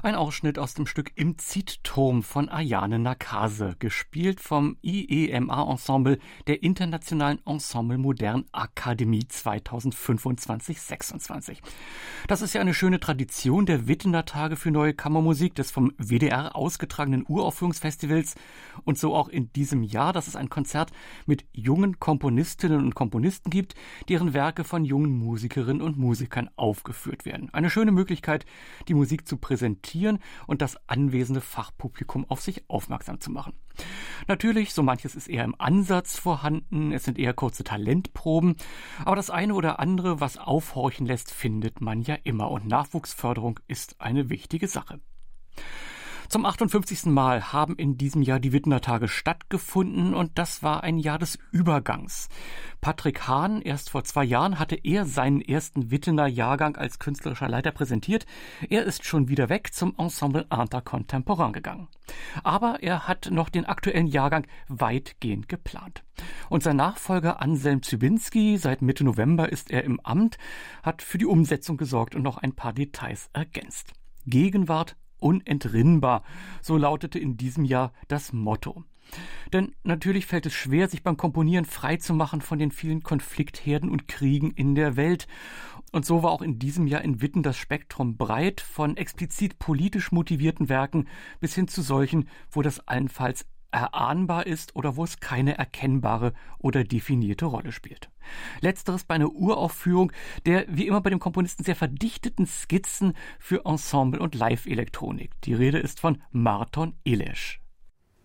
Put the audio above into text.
Ein Ausschnitt aus dem Stück Im Ziehturm von Ayane Nakase, gespielt vom IEMA-Ensemble der Internationalen Ensemble Modern Akademie 2025-26. Das ist ja eine schöne Tradition der Wittener Tage für Neue Kammermusik, des vom WDR ausgetragenen Uraufführungsfestivals. Und so auch in diesem Jahr, dass es ein Konzert mit jungen Komponistinnen und Komponisten gibt, deren Werke von jungen Musikerinnen und Musikern aufgeführt werden. Eine schöne Möglichkeit, die Musik zu präsentieren und das anwesende Fachpublikum auf sich aufmerksam zu machen. Natürlich, so manches ist eher im Ansatz vorhanden, es sind eher kurze Talentproben, aber das eine oder andere, was aufhorchen lässt, findet man ja immer und Nachwuchsförderung ist eine wichtige Sache. Zum 58. Mal haben in diesem Jahr die Wittener Tage stattgefunden und das war ein Jahr des Übergangs. Patrick Hahn, erst vor 2 Jahren, hatte er seinen ersten Wittener Jahrgang als künstlerischer Leiter präsentiert. Er ist schon wieder weg zum Ensemble Intercontemporain gegangen. Aber er hat noch den aktuellen Jahrgang weitgehend geplant. Und sein Nachfolger Anselm Zybinski, seit Mitte November ist er im Amt, hat für die Umsetzung gesorgt und noch ein paar Details ergänzt. Gegenwart unentrinnbar, so lautete in diesem Jahr das Motto. Denn natürlich fällt es schwer, sich beim Komponieren frei zu machen von den vielen Konfliktherden und Kriegen in der Welt. Und so war auch in diesem Jahr in Witten das Spektrum breit, von explizit politisch motivierten Werken bis hin zu solchen, wo das allenfalls erahnbar ist oder wo es keine erkennbare oder definierte Rolle spielt. Letzteres bei einer Uraufführung der, wie immer bei dem Komponisten, sehr verdichteten Skizzen für Ensemble und Live-Elektronik. Die Rede ist von Márton Éles.